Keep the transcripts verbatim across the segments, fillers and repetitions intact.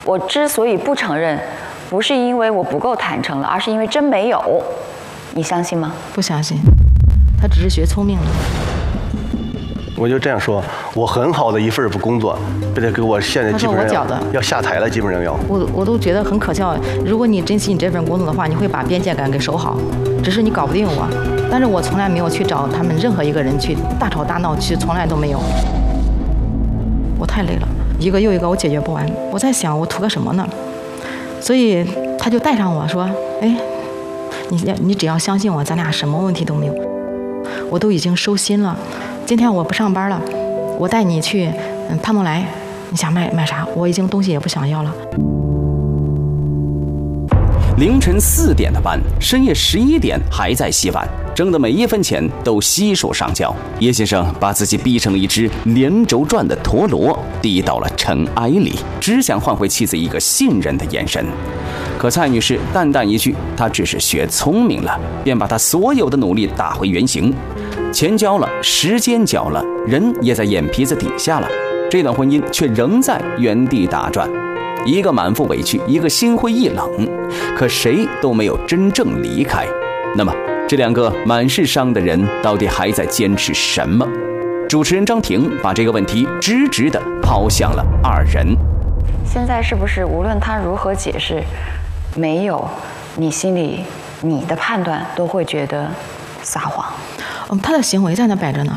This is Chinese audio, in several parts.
我之所以不承认，不是因为我不够坦诚了，而是因为真没有。你相信吗？ 不相信，他只是学聪明了。 我就这样说，我很好的一份工作，不得给我现在基本上要下台了，基本上要。 我我都觉得很可笑。如果你珍惜你这份工作的话，你会把边界感给守好。只是你搞不定我，但是我从来没有去找他们任何一个人去大吵大闹，其实从来都没有。我太累了，一个又一个我解决不完。我在想我图个什么呢？所以他就带上我说：“哎，你你只要相信我，咱俩什么问题都没有。我都已经收心了。今天我不上班了，我带你去嗯潘梦来，你想买买啥？我已经东西也不想要了。” 凌晨四点的班，深夜十一点还在洗碗，挣的每一分钱都悉数上交。叶先生把自己逼成了一只连轴转的陀螺，滴到了尘埃里，只想换回妻子一个信任的眼神。可蔡女士淡淡一句：“她只是学聪明了”，便把她所有的努力打回原形。钱交了，时间交了，人也在眼皮子底下了，这段婚姻却仍在原地打转。一个满腹委屈，一个心灰意冷，可谁都没有真正离开。那么这两个满是伤的人到底还在坚持什么？主持人张婷把这个问题直直地抛向了二人。 现在是不是无论他如何解释，没有，你心里你的判断都会觉得撒谎？ 嗯，他的行为在那摆着呢。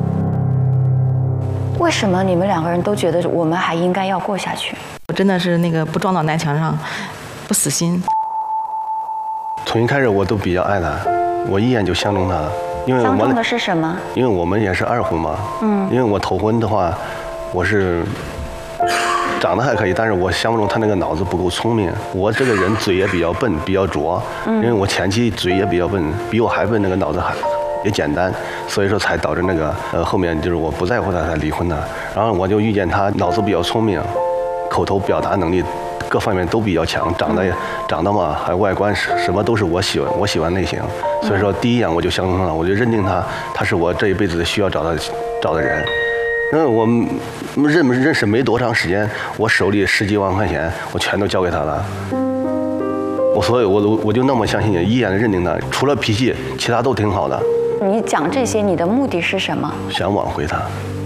为什么你们两个人都觉得我们还应该要过下去？ 我真的是那个不撞到南墙上，不死心。 从一开始我都比较爱他，我一眼就相中他了。因为我相中的是什么？ 因为我们也是二婚嘛。嗯。因为我头婚的话，我是长得还可以，但是我相中他那个脑子不够聪明。我这个人嘴也比较笨，比较拙。嗯。因为我前妻嘴也比较笨，比我还笨，那个脑子还也简单，所以说才导致那个呃后面就是我不在乎他才离婚的。然后我就遇见他脑子比较聪明，口头表达能力各方面都比较强，长得长得嘛还外观什么都是我喜欢我喜欢类型，所以说第一眼我就相中了，我就认定他他是我这一辈子需要找的找的人。因为我认认识没多长时间，我手里十几万块钱我全都交给他了。我所以我都我就那么相信你，一眼认定他，除了脾气其他都挺好的。 你讲这些，你的目的是什么？ 想挽回他。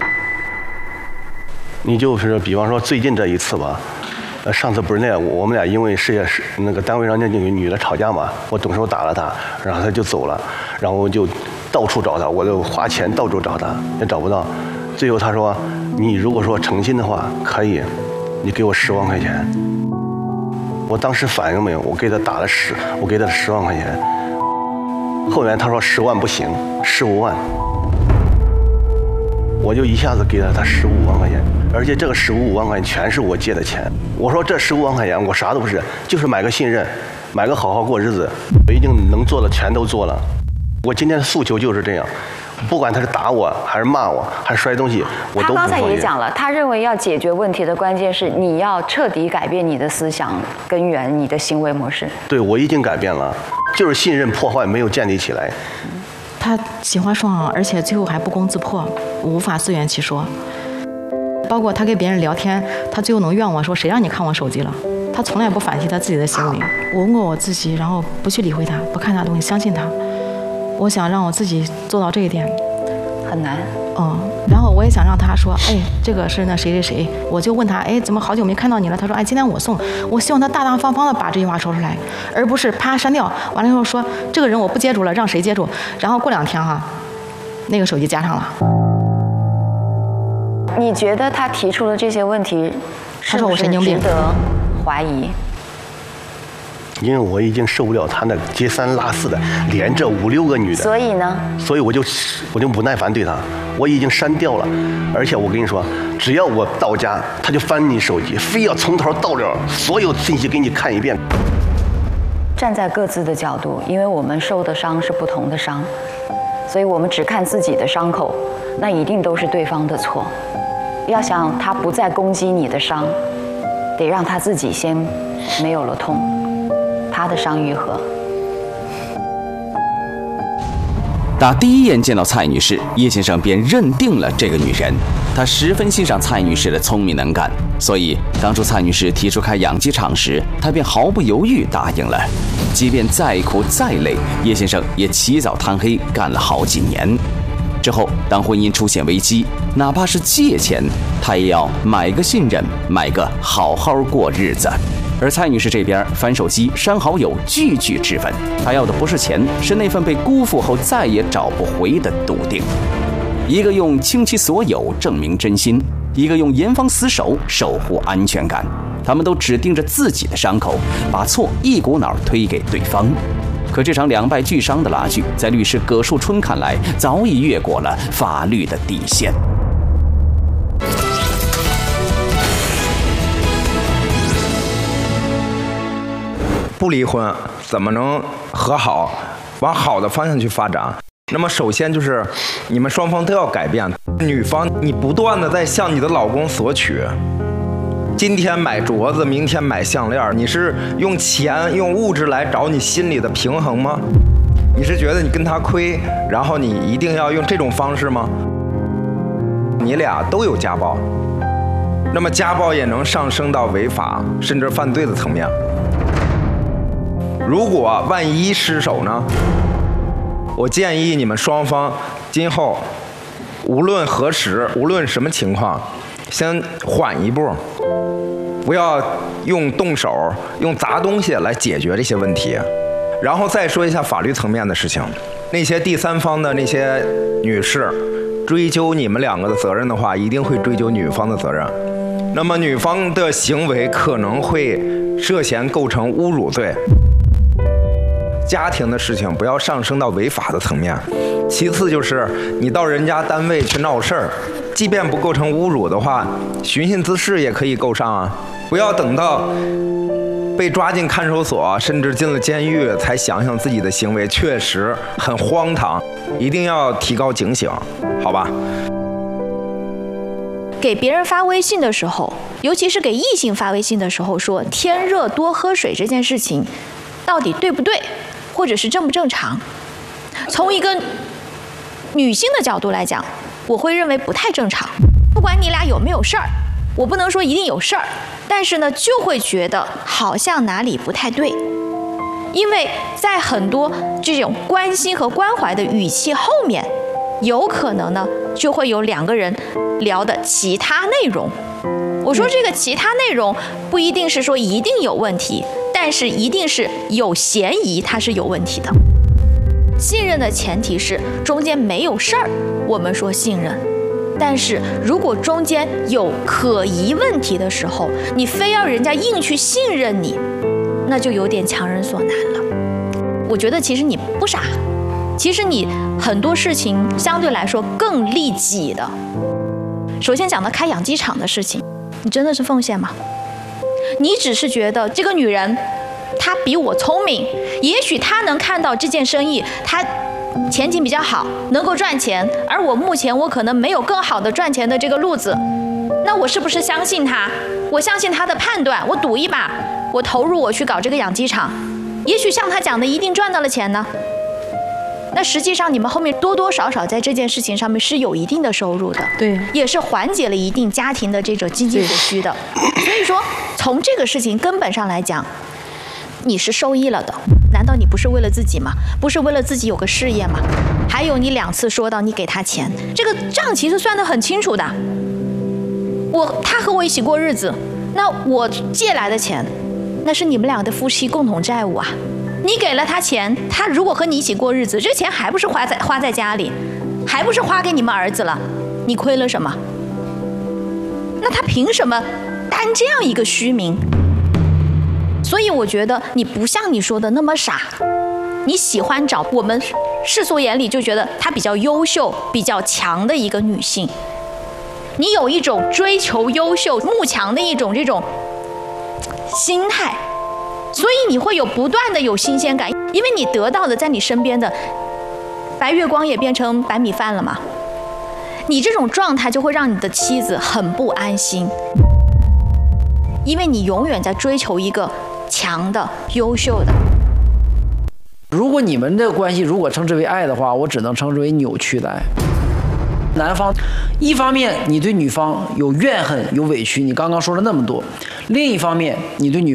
你就是比方说最近这一次吧，呃，上次不是那样，我们俩因为事业是那个单位上那个女的吵架嘛，我动手打了她，然后她就走了，然后我就到处找她，我就花钱到处找她，也找不到。最后她说：“你如果说诚心的话，可以，你给我十万块钱。”我当时反应没有，我给她打了十，我给她十万块钱。后面她说十万不行，十五万。我就一下子给了他十五万块钱，而且这个十五万块钱全是我借的钱。我说这十五万块钱我啥都不是，就是买个信任，买个好好过日子。我已经能做的全都做了。我今天的诉求就是这样，不管他是打我还是骂我还是摔东西，我都不他刚才也讲了，他认为要解决问题的关键是你要彻底改变你的思想根源，你的行为模式。 对，我已经改变了，就是信任破坏没有建立起来。 他喜欢双，而且最后还不攻自破，无法自圆其说。包括他跟别人聊天，他最后能怨我说谁让你看我手机了？他从来不反省他自己的行为。我问过我自己，然后不去理会他，不看他东西，相信他。我想让我自己做到这一点， 很难。 嗯，然后我也想让他说，哎，这个是那谁谁谁，我就问他，哎，怎么好久没看到你了？他说，哎，今天我送。我希望他大大方方的把这句话说出来，而不是啪删掉，完了以后说这个人我不接住了，让谁接住？然后过两天哈，那个手机加上了。 你觉得他提出的这些问题， 他说我神经病， 值得怀疑？ 因为我已经受不了他那接三落四的连着五六个女的， 所以呢， 所以我就我就不耐烦对他，我已经删掉了。而且我跟你说，只要我到家，他就翻你手机，非要从头到了所有信息给你看一遍。 站在各自的角度，因为我们受的伤是不同的伤，所以我们只看自己的伤口，那一定都是对方的错。要想他不再攻击你的伤，得让他自己先没有了痛。他的伤愈合。 打第一眼见到蔡女士，叶先生便认定了这个女人。他十分欣赏蔡女士的聪明能干， 所以当初蔡女士提出开养鸡场时，她便毫不犹豫答应了。即便再苦再累，叶先生也起早贪黑干了好几年。之后，当婚姻出现危机，哪怕是借钱，他也要买个信任，买个好好过日子。而蔡女士这边翻手机、删好友，句句质问。她要的不是钱，是那份被辜负后再也找不回的笃定。一个用倾其所有证明真心，一个用严防死守守护安全感。他们都只盯着自己的伤口，把错一股脑推给对方。可这场两败俱伤的拉锯，在律师葛树春看来，早已越过了法律的底线。 不离婚怎么能和好，往好的方向去发展？那么首先就是你们双方都要改变。女方你不断的在向你的老公索取，今天买镯子，明天买项链，你是用钱用物质来找你心里的平衡吗？你是觉得你跟他亏，然后你一定要用这种方式吗？你俩都有家暴，那么家暴也能上升到违法甚至犯罪的层面。如果万一失手呢？我建议你们双方今后无论何时，无论什么情况，先缓一步，不要用动手、用砸东西来解决这些问题。然后再说一下法律层面的事情，那些第三方的那些女士，追究你们两个的责任的话，一定会追究女方的责任。那么女方的行为可能会涉嫌构成侮辱罪。家庭的事情不要上升到违法的层面。其次就是你到人家单位去闹事儿，即便不构成侮辱的话，寻衅滋事也可以构上啊。不要等到被抓进看守所，甚至进了监狱，才想想自己的行为确实很荒唐，一定要提高警醒，好吧？ 给别人发微信的时候，尤其是给异性发微信的时候，说天热多喝水这件事情，到底对不对？或者是正不正常？从一个女性的角度来讲，我会认为不太正常。不管你俩有没有事儿，我不能说一定有事儿，但是呢，就会觉得好像哪里不太对。因为在很多这种关心和关怀的语气后面，有可能呢就会有两个人聊的其他内容。我说这个其他内容不一定是说一定有问题，但是一定是有嫌疑它是有问题的。信任的前提是中间没有事儿，我们说信任。但是如果中间有可疑问题的时候，你非要人家硬去信任你，那就有点强人所难了。我觉得其实你不傻，其实你很多事情相对来说更利己的。首先讲到开养鸡场的事情，你真的是奉献吗？你只是觉得这个女人她比我聪明，也许她能看到这件生意她前景比较好，能够赚钱，而我目前我可能没有更好的赚钱的这个路子，那我是不是相信她？我相信她的判断，我赌一把，我投入我去搞这个养鸡场，也许像她讲的一定赚到了钱呢。那实际上你们后面多多少少在这件事情上面是有一定的收入的， 对， 也是缓解了一定家庭的这种经济所需的。所以说从这个事情根本上来讲，你是受益了的。难道你不是为了自己吗？不是为了自己有个事业吗？还有你两次说到你给他钱，这个账其实算得很清楚的。我他和我一起过日子，那我借来的钱，那是你们俩的夫妻共同债务啊。你给了他钱，他如果和你一起过日子，这钱还不是花在花在家里，还不是花给你们儿子了？你亏了什么？那他凭什么担这样一个虚名？所以我觉得你不像你说的那么傻，你喜欢找我们世俗眼里就觉得她比较优秀、比较强的一个女性，你有一种追求优秀、慕强的一种这种心态。所以你会有不断的有新鲜感，因为你得到的在你身边的白月光也变成白米饭了嘛。你这种状态就会让你的妻子很不安心，因为你永远在追求一个强的、优秀的。 如果你们的关系如果称之为爱的话，我只能称之为扭曲的爱。 男方一方面你对女方有怨恨有委屈，你刚刚说了那么多；另一方面你对女